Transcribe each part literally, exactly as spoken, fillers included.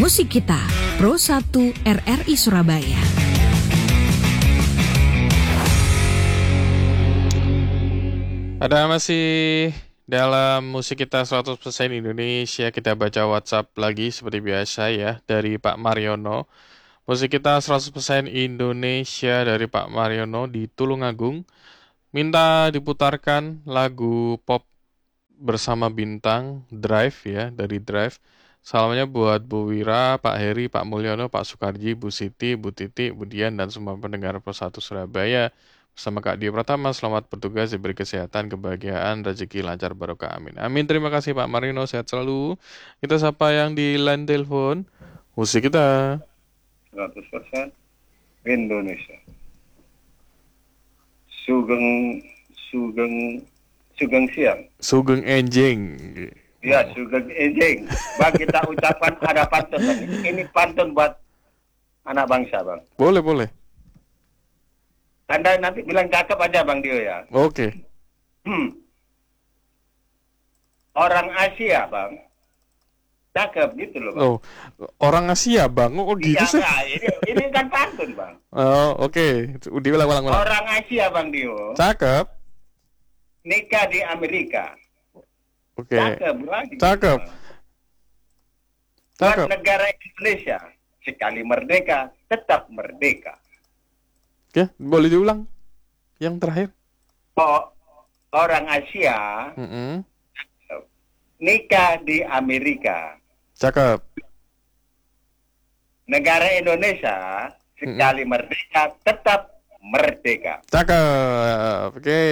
Musik Kita, Pro satu R R I Surabaya. Ada masih dalam Musik Kita seratus persen Indonesia. Kita baca WhatsApp lagi seperti biasa ya, dari Pak Mariono. Musik Kita seratus persen Indonesia dari Pak Mariono di Tulungagung. Minta diputarkan lagu pop bersama bintang Drive ya, dari Drive. Salamnya buat Bu Wira, Pak Heri, Pak Mulyono, Pak Sukarji, Bu Siti, Bu Titi, Bu Dian, dan semua pendengar Pro satu Surabaya. Bersama Kak Dio Pratama, selamat bertugas, diberi kesehatan, kebahagiaan, rezeki lancar, barokah, amin. Amin, terima kasih Pak Marino, sehat selalu. Kita sapa yang di line telepon. Musik Kita seratus persen Indonesia. Sugeng Sugeng Sugeng Siang. Sugeng Enjing. Ya, Sugeng Enjing. Bang, kita ucapkan ada pantun. Ini pantun buat anak bangsa, Bang. Boleh, boleh. Anda nanti bilang cakep aja, Bang Dio ya. Oke. Hmm. Orang Asia, Bang. Cakep gitu loh, Bang. Oh, orang Asia, Bang. Oh, gitu Iya, sih. Bang. Ini, ini kan pantun, Bang. Oh, oke. Diulang, ulang, ulang. Orang Asia, Bang Dio. Cakep. Nikah di Amerika. Oke. Cakep, Bang. Cakep. Buat Cakep. negara Indonesia, sekali merdeka, tetap merdeka. Ya, boleh diulang. Yang terakhir. Oh, orang Asia Mm-mm. nikah di Amerika. Cakep. Negara Indonesia sekali merdeka, tetap merdeka. Cakep. Oke.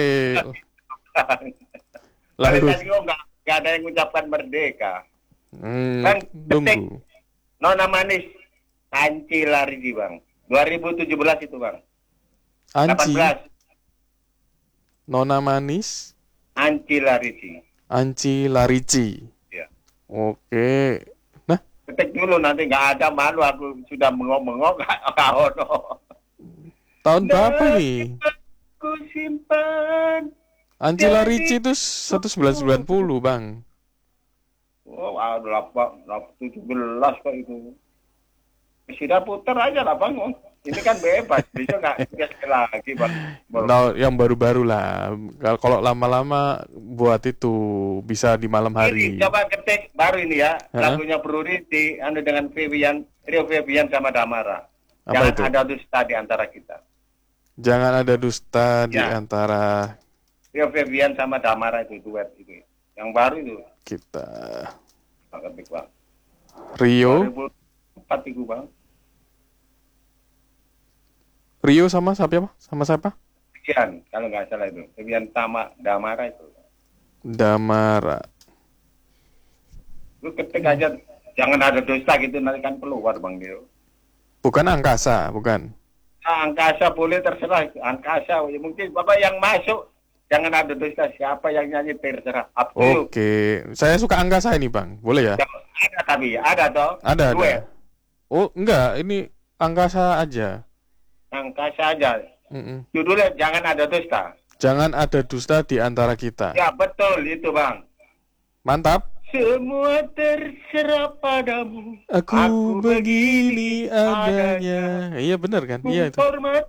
Lalu Lalu. tadi kok nggak nggak ada yang mengucapkan merdeka. Hmm, Bang, tunggu. Nona Manis, Anci Laridi, Bang. dua ribu tujuh belas itu, Bang. delapan Anci. belas. Nona Manis. Anci Laridi. Anci Larici. Ya. Oke. Nah, Ketik dulu nanti nggak ada, malu aku sudah mengok-mengok nggak ono. tahun berapa nih? Aku simpan. Anci Larici itu seribu sembilan ratus sembilan puluh, Bang. Oh, ada delapan, tujuh belas kok itu. Sudah putar aja lah, Bang. Ini kan bebas, bisa nggak sekali lagi, Bang. Nah, yang baru-baru lah. Kal- Kalau lama-lama buat itu bisa di malam hari. Ini coba ketik baru ini ya, Hah? lagunya Bruri di anu dengan Febian, Rio Febian sama Damara. Apa Jangan itu? ada dusta di antara kita. Jangan ada dusta di Ya. antara Rio Febian sama Damara itu duet itu. Yang baru itu. kita. Bang, ketik, Bang. Rio, dua ribu empat itu, Bang. Rio sama siapa? Sama siapa? Febian, kalau nggak salah itu. Febian sama Damara itu. Damara. Lu ketik aja, jangan ada dusta gitu, nanti kan keluar, Bang Dio. Bukan angkasa, bukan. Nah, angkasa boleh terserah, angkasa mungkin Bapak yang masuk jangan ada dusta, siapa yang nyanyi terserah. Up to you. Oke, saya suka angkasa ini, Bang. Boleh ya? Ada tapi ada toh. Ada, ada. Duet. Oh, enggak, ini angkasa aja. Angkasa aja. Mm-mm. Judulnya jangan ada dusta. Jangan ada dusta di antara kita. Ya betul itu, Bang. Mantap. Semua terserah padamu. Aku, begini adanya. Iya benar kan? Iya itu. Hormat